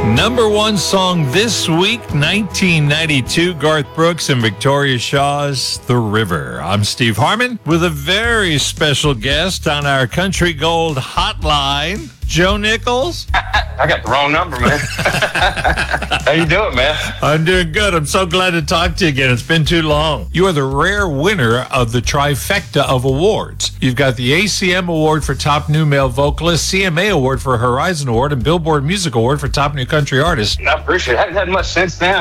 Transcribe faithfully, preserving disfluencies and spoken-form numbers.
Number one song this week, nineteen ninety-two, Garth Brooks and Victoria Shaw's The River. I'm Steve Harmon with a very special guest on our Country Gold hotline, Joe Nichols. I got the wrong number, man. How you doing, man? I'm doing good. I'm so glad to talk to you again. It's been too long. You are the rare winner of the trifecta of awards. You've got the A C M Award for Top New Male Vocalist, C M A Award for Horizon Award, and Billboard Music Award for Top New Country Artist. I appreciate it. I haven't had much since then.